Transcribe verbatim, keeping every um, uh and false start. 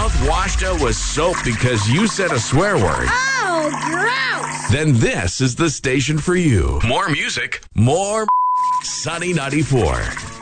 mouth washed out with soap because you said a swear word? Oh, gross! Then this is the station for you. More music, more Sunny ninety-four.